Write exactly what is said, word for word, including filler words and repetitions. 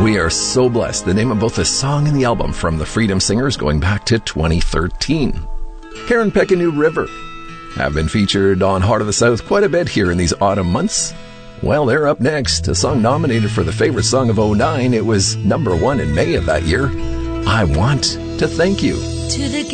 We are so blessed. The name of both the song and the album from the Freedom Singers going back to twenty thirteen. Karen Peck and New River have been featured on Heart of the South quite a bit here in these autumn months. Well, they're up next. A song nominated for the favorite song of oh nine. It was number one in May of that year. I Want to Thank You. To the